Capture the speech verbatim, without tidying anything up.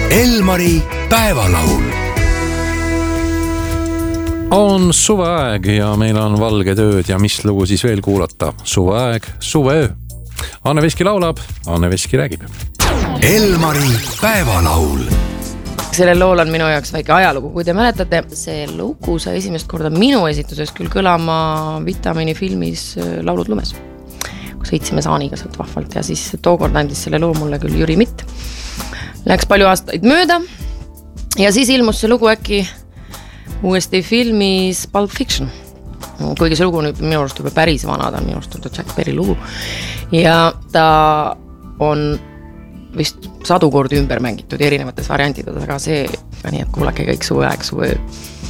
Elmari päevalaul. On suveaeg ja meil on valged ööd ja mis lugu siis veel kuulata? Suveaeg, suveöö. Anne Veski laulab, Anne Veski räägib. Elmari päevalaul. Sellel lool on minu jaoks väike ajalugu. Kui te mäletate, see lugu sai esimest korda minu esituses küll kõlama Vitamiini filmis Laulud lumes. Kui sõitsime Saaniga sealt vahvalt ja siis tookord andis selle loo mulle küll Jüri Mitt. Läks palju aastaid mööda ja siis ilmus see lugu äkki uuesti filmis Pulp Fiction. Kuigi see lugu on minu arust juba päris vana, ta on minu arust Jack Berry lugu. Ja ta on vist sadu kordi ümber mängitud erinevates variantides, aga see, nii et kuulake kõik suveaeg, suveöö.